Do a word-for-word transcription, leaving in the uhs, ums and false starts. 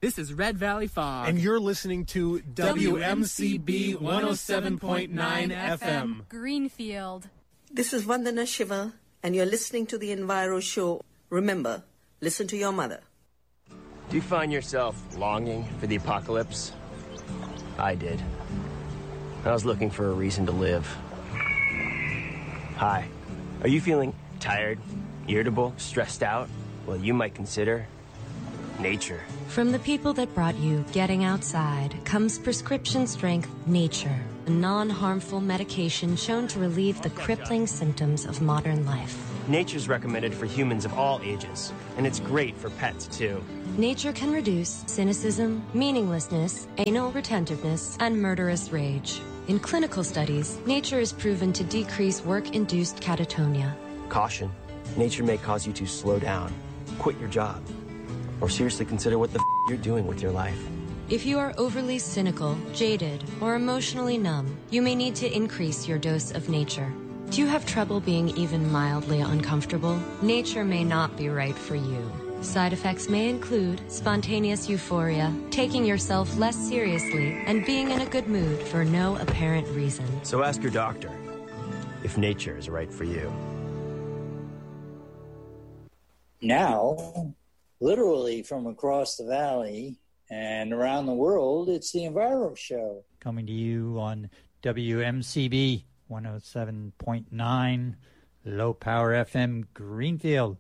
This is Red Valley Fog. And you're listening to W M C B one oh seven point nine F M. Greenfield. This is Vandana Shiva, and you're listening to the Enviro Show. Remember, listen to your mother. Do you find yourself longing for the apocalypse? I did. I was looking for a reason to live. Hi. Are you feeling tired, irritable, stressed out? Well, you might consider nature. From the people that brought you Getting Outside comes prescription strength Nature, a non-harmful medication shown to relieve the crippling symptoms of modern life. Nature's recommended for humans of all ages, and it's great for pets too. Nature can reduce cynicism, meaninglessness, anal retentiveness, and murderous rage. In clinical studies, Nature is proven to decrease work-induced catatonia. Caution. Nature may cause you to slow down, quit your job, or seriously consider what the f*** you're doing with your life. If you are overly cynical, jaded, or emotionally numb, you may need to increase your dose of Nature. Do you have trouble being even mildly uncomfortable? Nature may not be right for you. Side effects may include spontaneous euphoria, taking yourself less seriously, and being in a good mood for no apparent reason. So ask your doctor if Nature is right for you. Now, literally from across the valley and around the world, it's the Enviro Show. Coming to you on W M C B one oh seven point nine, Low Power F M, Greenfield.